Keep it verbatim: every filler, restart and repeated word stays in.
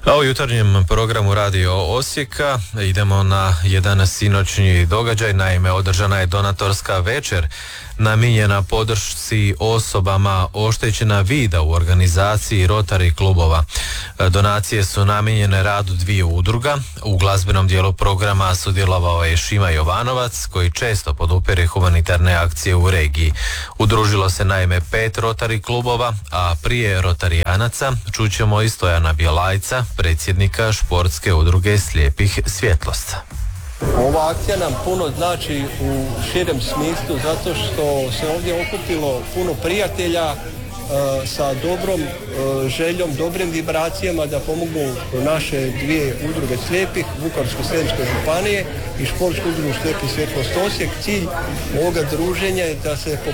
A u jutarnjem programu Radio Osijeka idemo na jedan sinoćni događaj. Naime, održana je donatorska večer namijenjena podršci osobama oštećena vida u organizaciji Rotary klubova. Donacije su namijenjene radu dviju udruga. U glazbenom dijelu programa sudjelovao je Šima Jovanovac, koji često podupire humanitarne akcije u regiji. Udružilo se naime pet Rotary klubova, a prije rotarijanaca čućemo i Stojana Bjelajca, predsjednika športske udruge slijepih Svjetlost. Ova akcija nam puno znači u širem smislu zato što se ovdje okupilo puno prijatelja e, sa dobrom e, željom, dobrim vibracijama da pomognu naše dvije udruge slijepih, Vukovarsko-srijemske županije i športsku udrugu slijepih Svjetlost Osijek. Cilj ovoga druženja je da se